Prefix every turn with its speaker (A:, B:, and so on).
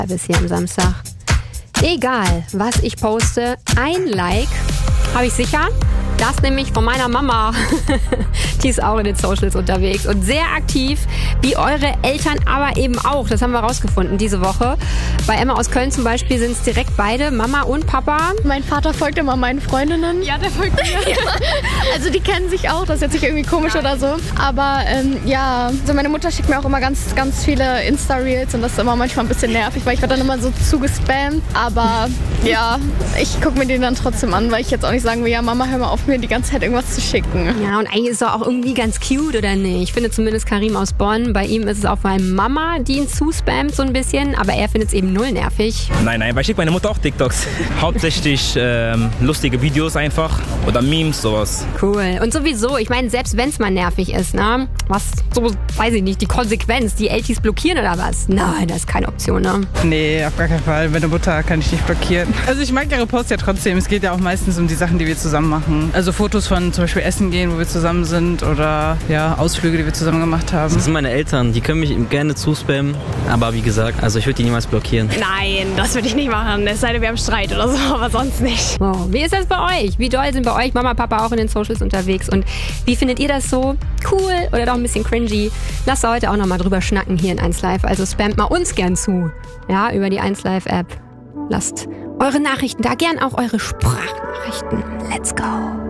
A: bis hier am Samstag. Egal, was ich poste, ein Like habe ich sicher. Das nämlich von meiner Mama. Die ist auch in den Socials unterwegs und sehr aktiv, wie eure Eltern aber eben auch. Das haben wir rausgefunden diese Woche. Bei Emma aus Köln zum Beispiel sind es direkt beide, Mama und Papa.
B: Mein Vater folgt immer meinen Freundinnen.
C: Ja, der folgt mir.
B: Ja. Also die kennen sich auch, das ist jetzt nicht irgendwie komisch oder so. Aber ja, also meine Mutter schickt mir auch immer ganz, ganz viele Insta-Reels und das ist immer manchmal ein bisschen nervig, weil ich werde dann immer so zugespammt. Aber ja, ich gucke mir den dann trotzdem an, weil ich jetzt auch nicht sagen will, ja Mama, hör mal auf, mir die ganze Zeit irgendwas zu schicken.
A: Ja, und eigentlich ist er auch irgendwie ganz cute, oder nicht? Ich finde zumindest Karim aus Bonn, bei ihm ist es auch vor allem Mama, die ihn zuspammt so ein bisschen, aber er findet es eben null nervig.
D: Nein, weil ich schicke meine Mutter auch TikToks. Hauptsächlich lustige Videos einfach oder Memes, sowas.
A: Cool. Und sowieso, ich meine, selbst wenn es mal nervig ist, ne? Was, so, weiß ich nicht, die Konsequenz, die Eltis blockieren oder was? Nein, das ist keine Option, ne?
E: Nee, auf gar keinen Fall. Meine Mutter kann ich nicht blockieren. Also ich mag ihre Posts ja trotzdem. Es geht ja auch meistens um die Sachen, die wir zusammen machen. Also Fotos von zum Beispiel Essen gehen, wo wir zusammen sind oder ja, Ausflüge, die wir zusammen gemacht haben.
F: Das sind meine Eltern, die können mich gerne zuspammen, aber wie gesagt, also ich würde die niemals blockieren.
C: Nein, das würde ich nicht machen, es sei denn, wir haben Streit oder so, aber sonst nicht.
A: Oh, wie ist das bei euch? Wie doll sind bei euch Mama, Papa auch in den Socials unterwegs? Und wie findet ihr das so? Cool oder doch ein bisschen cringy? Lasst heute auch nochmal drüber schnacken hier in 1Live. Also spamt mal uns gern zu. Ja, über die 1Live App. Lasst eure Nachrichten da, gern auch eure Sprachnachrichten. Let's go.